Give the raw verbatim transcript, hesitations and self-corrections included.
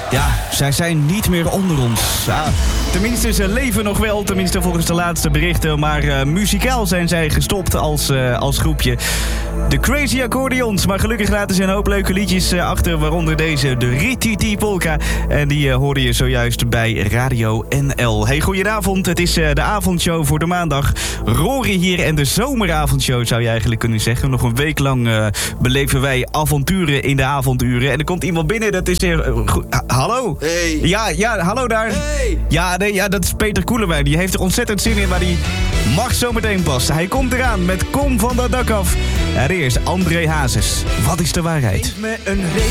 Ja, zij zijn niet meer onder ons. Ja, tenminste, ze leven nog wel, tenminste volgens de laatste berichten. Maar uh, muzikaal zijn zij gestopt als, uh, als groepje. De Crazy Accordions. Maar gelukkig laten ze een hoop leuke liedjes uh, achter. Waaronder deze, de Rititi Polka. En die uh, hoorde je zojuist bij Radio N L. Hey, goedenavond. Het is uh, de avondshow voor de maandag. Rory hier en de zomeravondshow zou je eigenlijk kunnen zeggen. Nog een week lang uh, beleven wij avonturen in de avonduren. En er komt iemand binnen, dat is... Uh, go- ha- hallo? Hey. Ja, ja, hallo daar. Hey. Ja, nee, ja, dat is Peter Koelewijn. Die heeft er ontzettend zin in, maar die mag zometeen pas. Hij komt eraan met Kom van dat dak af. En eerst André Hazes. Wat is de waarheid? Geef me een